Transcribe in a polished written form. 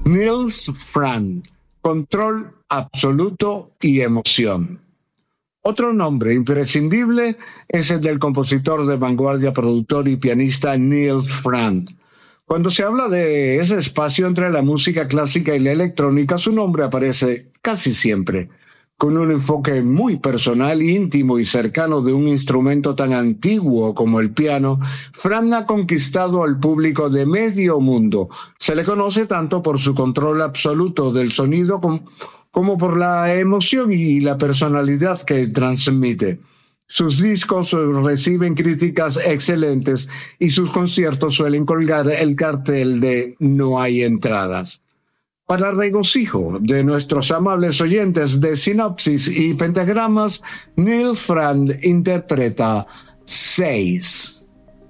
Nils Fram, control absoluto y emoción. Otro nombre imprescindible es el del compositor de vanguardia, productor y pianista Nils Fram. Cuando se habla de ese espacio entre la música clásica y la electrónica, su nombre aparece casi siempre, con un enfoque muy personal, íntimo y cercano de un instrumento tan antiguo como el piano. Fram ha conquistado al público de medio mundo. Se le conoce tanto por su control absoluto del sonido como por la emoción y la personalidad que transmite. Sus discos reciben críticas excelentes y sus conciertos suelen colgar el cartel de "No hay entradas". Para regocijo de nuestros amables oyentes de Sinopsis y Pentagramas, Nils Fram interpreta 6.